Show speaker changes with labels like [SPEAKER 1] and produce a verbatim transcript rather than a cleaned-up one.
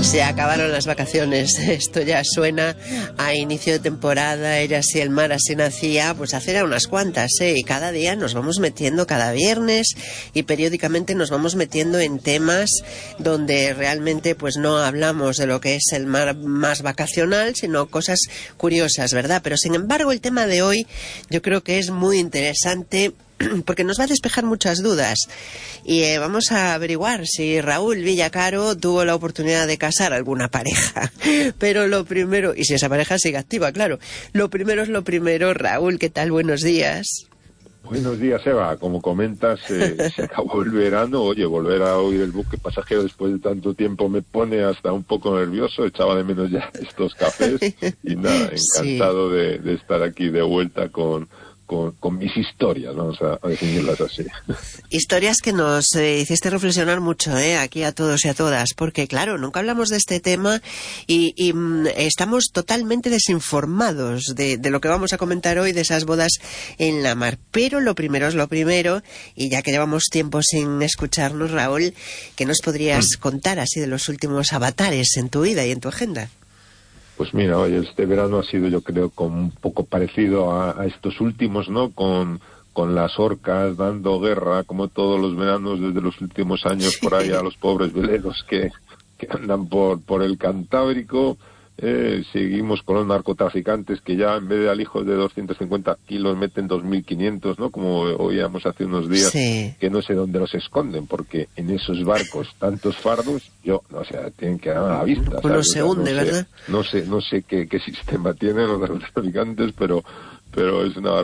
[SPEAKER 1] Se acabaron las vacaciones, esto ya suena a inicio de temporada, era así el mar, así nacía, pues hace ya unas cuantas, ¿eh? Y cada día nos vamos metiendo, cada viernes, y periódicamente nos vamos metiendo en temas donde realmente pues no hablamos de lo que es el mar más vacacional, sino cosas curiosas, ¿verdad? Pero sin embargo el tema de hoy yo creo que es muy interesante, porque nos va a despejar muchas dudas y eh, vamos a averiguar si Raúl Villacaro tuvo la oportunidad de casar a alguna pareja. Pero lo primero, y si esa pareja sigue activa, claro, lo primero es lo primero. Raúl, ¿qué tal? Buenos días.
[SPEAKER 2] Buenos días, Eva. Como comentas, eh, se acabó el verano. Oye, volver a oír el buque pasajero después de tanto tiempo me pone hasta un poco nervioso. Echaba de menos ya estos cafés y nada, encantado sí. de, de estar aquí de vuelta con... Con, con mis historias, vamos a, a definirlas así.
[SPEAKER 1] Historias que nos eh, hiciste reflexionar mucho, ¿eh? Aquí a todos y a todas, porque claro, nunca hablamos de este tema y, y mm, estamos totalmente desinformados de, de lo que vamos a comentar hoy, de esas bodas en la mar. Pero lo primero es lo primero, y ya que llevamos tiempo sin escucharnos, Raúl, ¿qué nos podrías mm. contar así de los últimos avatares en tu vida y en tu agenda?
[SPEAKER 2] Pues mira, oye, este verano ha sido, yo creo, como un poco parecido a, a estos últimos, ¿no? Con, con las orcas dando guerra, como todos los veranos desde los últimos años, por ahí a los pobres veleros que, que andan por, por el Cantábrico. Eh, seguimos con los narcotraficantes que ya en vez de alijos de doscientos cincuenta kilos meten dos mil quinientos, ¿no? Como oíamos hace unos días, sí. Que no sé dónde los esconden, porque en esos barcos tantos fardos, yo, o sea, tienen que dar a la vista.
[SPEAKER 1] Uno se hunde,
[SPEAKER 2] no sé,
[SPEAKER 1] ¿verdad?
[SPEAKER 2] No sé, no sé qué, qué sistema tienen los narcotraficantes, pero, pero es una